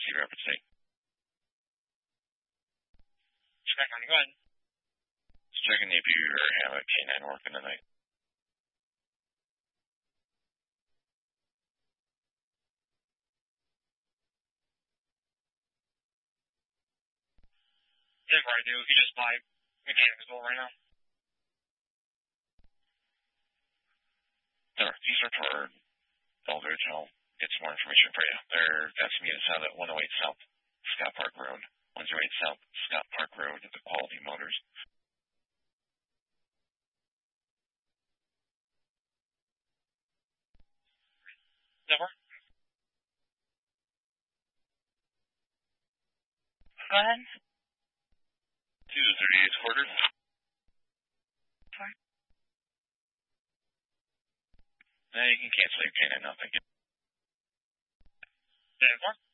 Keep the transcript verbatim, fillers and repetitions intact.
Cedar Rapids State. Check on, go ahead. Just checking if you have a K nine working tonight. Here's what I do. If you just buy mechanics bolt right now. Sure. If you search for Eldridge, I'll get some more information for you. They're that's me is out at one oh eight South Scott Park Road. one oh eight South Scott Park Road at the Quality Motors. Over. Go ahead. Two thirty-eight quarters. Sorry. No, you can cancel your K nine now, thank you. Ten four.